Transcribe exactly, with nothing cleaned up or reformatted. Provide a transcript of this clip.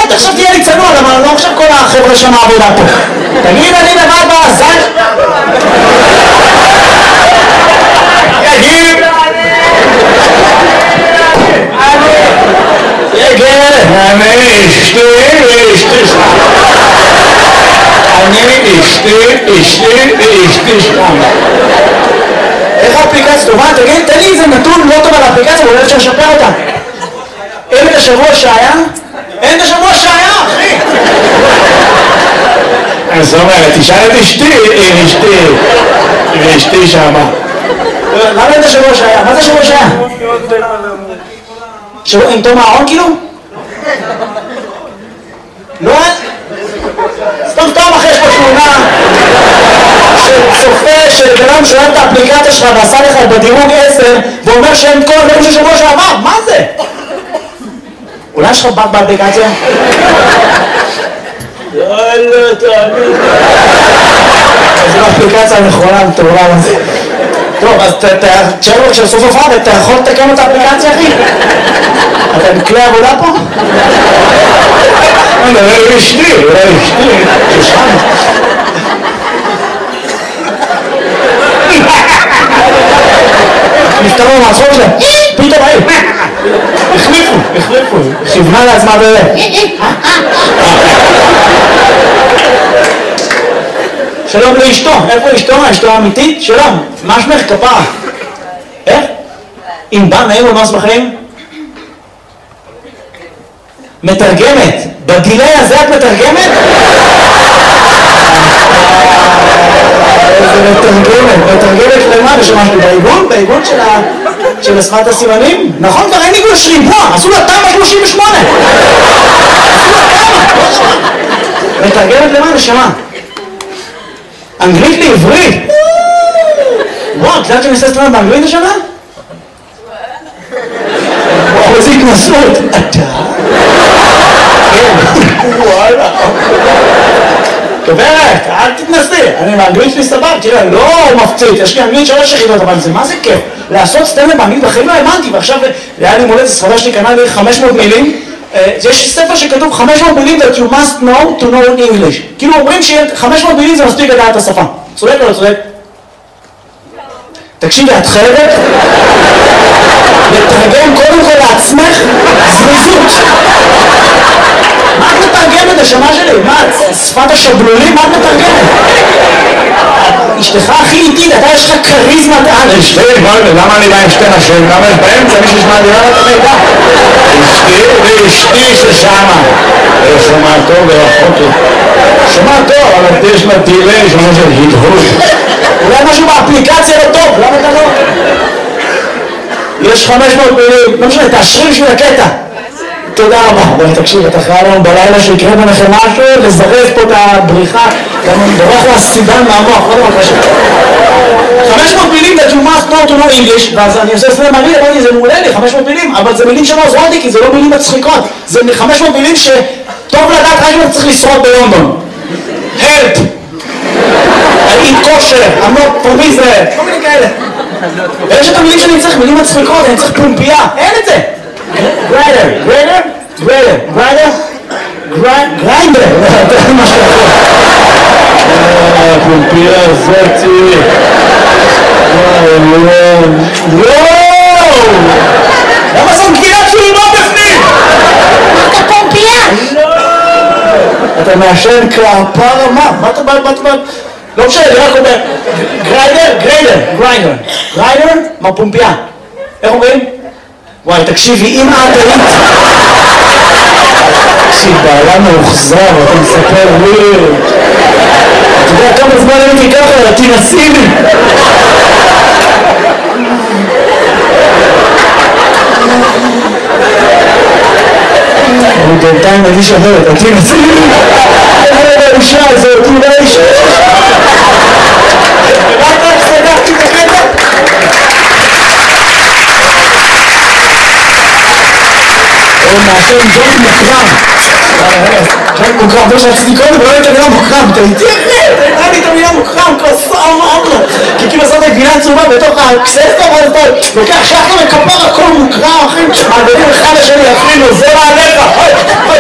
עכשיו תהיה לי צנוע, אבל לא עכשיו כל החבר'ה שם העבודה פה. תגיד, אני לבד בעזל? יגיד! יגיד! אני אשתי, אשתי שם. אני אשתי, אשתי, אשתי שם. איך האפליקציה טובה? תגיד, תן לי איזה נתון לא טוב על האפליקציה, ואולי אפשר לשפר אותה. אין את השבוע שהיה? אין את השבוע שהיה, אחי! אז זאת אומרת, תשאל את אשתי, אם אשתי, אם אשתי שמה. למה אין את השבוע שהיה? מה זה השבוע שהיה? שבוע עם תום הארון כאילו? לא? סתם סתם אחרי יש פה תמונה שצופה שבנם שואל את האפליקציה שלך ועשה לך בדירוג עשר ואומר שאין כל דברים של שבוע שעבר, מה זה? אולי יש לך בת באפליקציה? יאללה, תאמין. זו האפליקציה הנכונה, מטורלל הזה. טוב, אז תשאר לו כשבסוף הופעה ואתה יכול לתקן את האפליקציה, אחי? אתה עם כלי עבודה פה? לא, לא אשתי, לא אשתי, שושן. נפטרו מהצחוק שלהם, פתאום היו. החליפו, החליפו, כיוונה לעצמה בזה. שלום לאשתו, איפה אשתו? אשתו האמיתית? שלום, מה שמך כפרה? איך? אם בא נעים ומס בחיים? מתרגמת, בדילי הזה את מתרגמת? איזה מתרגמת, מתרגמת למה? בשמשהו בעיגון? בעיגון של השפת הסימנים? נכון, כבר אין עיגון שריבוע, עשו לה תמ"א שלושים ושמונה. מתרגמת למה? נשמה. אנגלית לעברית? וואו, את יודעת שאני עושה סטרנד באנגלית השנה? וואו, איזה התנסות. אתה? וואלה. גברת, אל תתנסי, אני באנגלית שלי סבב, תראה, לא מפציץ, יש לי אנגלית שלוש יחידות, אבל זה מה זה כיף? לעשות סטנדאפ באנגלית בחיים לא האמנתי, ועכשיו היה לי מולדת, ספרה שלי קנה לי חמש מאות מילים, יש ספר שכתוב חמש מאות מילים that you must know to know English, כאילו אומרים ש-חמש מאות מילים זה מספיק לדעת את השפה, צודק או לא צודק? תקשיבי, את חייבת לתרגם קודם כל לעצמך זריזות. מה את מתרגמת השמה שלי? מה, שפת השבלולים? מה את מתרגמת? אשתך הכי איטית, אתה יש לך קריזמת על. אשתי, למה אני בא עם שתי נשים? למה יש באמצע מי שישמע דירה את המידע? אשתי ואשתי ששמה. שומע טוב ורחוק לי. שומע טוב, אבל יש לה דילי, שומע של הדהוד. אולי משהו באפליקציה לא טוב, למה אתה לא? יש חמש מאות מילים, לא משנה, תאשרי בשביל הקטע. תודה רבה. בואי תקשיב, אתה חייב לנו בלילה שיקרה ביניכם משהו, לזרז פה את הבריחה, גם בורח לה סידן מהמוח, לא דבר קשה. חמש מאות מילים that you must know to know English, ואז אני עושה סלם מעניין, אמרתי, זה מעולה לי, חמש מאות מילים, אבל זה מילים שלא עוזרות לי, כי זה לא מילים מצחיקות. זה חמש מאות מילים שטוב לדעת רק אם צריך לשרוד בלונדון. Help! אני כושר, עמוק פה מיזרעאל, כל מיני כאלה. ויש את המילים שאני צריך, מילים מצחיקות, אני צריך פומפייה, אין את זה. גריידר, גריידר, גריידר, גריידר, גריידר, זה מה שאתה פומפייה, זאתי. וואו, וואו. למה זאת גבינת צולמה בפנים? אתה פומפייה? לא. אתה מעשן כפרה, מה? מה אתה בא, מה אתה בא? לא משנה, אני רק אומר, גריידר, גריידר, גריידר, גריידר, מה פומפייה? איך אומרים? וואי, תקשיבי, אם את היית... תקשיב, בעלה מאוחזר, אתה מספר לי... אתה יודע כמה זמן הייתי ככה, תנסי לי! אני בינתיים מגיש אחרת, תנסי לי! איזה האישה הזאת, אולי האישה... רק רק סגרתי את הקטע? הוא מעשן ג'וק מוקרם. ג'וק מוקרם, לא שרציתי קודם, ולא הייתה את המילה מוקרם. אתה איתי אחרי, אתה הייתה לי את המילה מוקרם, כוסה אמרנו. כי כאילו עשת גבינה צהובה בתוך הקססטה, אבל אתה לוקח שחר וכפר הכל מוקרם, אחי. מעדדים אחד לשני, אפילו, זה מעליך.